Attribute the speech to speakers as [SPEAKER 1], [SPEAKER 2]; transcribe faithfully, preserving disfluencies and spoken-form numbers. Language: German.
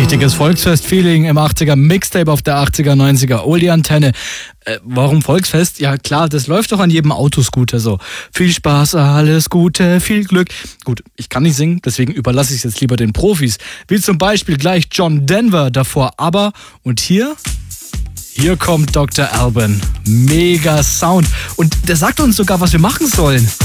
[SPEAKER 1] Richtiges Volksfest-Feeling im achtziger Mixtape auf der achtziger, neunziger Oldie-Antenne. Äh, warum Volksfest? Ja klar, das läuft doch an jedem Autoscooter so. Viel Spaß, alles Gute, viel Glück. Gut, ich kann nicht singen, deswegen überlasse ich es jetzt lieber den Profis. Wie zum Beispiel gleich John Denver, davor ABBA und hier... Hier kommt Doktor Alban. Mega Sound. Und der sagt uns sogar, was wir machen sollen.